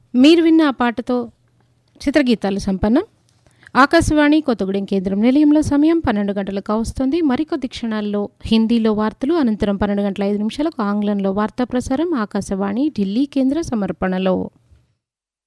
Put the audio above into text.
మీరు విన్న ఆ పాటతో చిత్రగీతాలు సంపన్నం. ఆకాశవాణి కొత్తగూడెం కేంద్రం నిలయంలో సమయం 12 గంటలకు వస్తుంది. మరికొద్ది క్షణాల్లో హిందీలో వార్తలు, అనంతరం 12 గంటల 5 నిమిషాలకు ఆంగ్లంలో వార్తా ప్రసారం ఆకాశవాణి ఢిల్లీ కేంద్ర సమర్పణలో.